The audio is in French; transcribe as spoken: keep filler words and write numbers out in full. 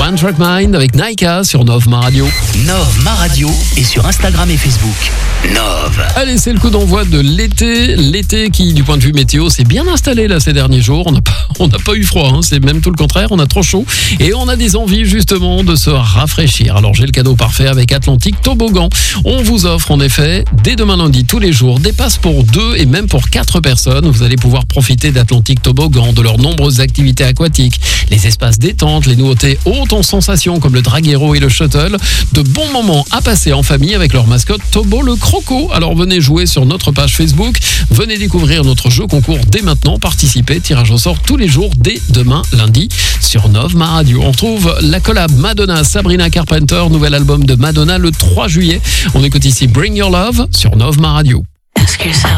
One Track Mind avec Naika sur Nove Ma Radio. Nove Ma Radio est sur Instagram et Facebook. Nove. Allez, c'est le coup d'envoi de l'été. L'été qui, du point de vue météo, s'est bien installé là ces derniers jours. On n'a pas, on n'a pas eu froid, hein. C'est même tout le contraire. On a trop chaud et on a des envies justement de se rafraîchir. Alors j'ai le cadeau parfait avec Atlantic Toboggan. On vous offre en effet dès demain lundi tous les jours des passes pour deux et même pour quatre personnes. Vous allez pouvoir profiter d'Atlantic Toboggan, de leurs nombreuses activités aquatiques, les espaces détente, les nouveautés hautes en sensations comme le Draguero et le Shuttle, de bons moments à passer en famille avec leur mascotte Tobo le Croco. Alors venez jouer sur notre page Facebook, venez découvrir notre jeu concours dès maintenant, participez, tirage au sort tous les jours dès demain lundi sur Nove Ma Radio. On retrouve la collab Madonna Sabrina Carpenter, nouvel album de Madonna le trois juillet. On écoute ici Bring Your Love sur Nove Ma Radio. Ask yourself.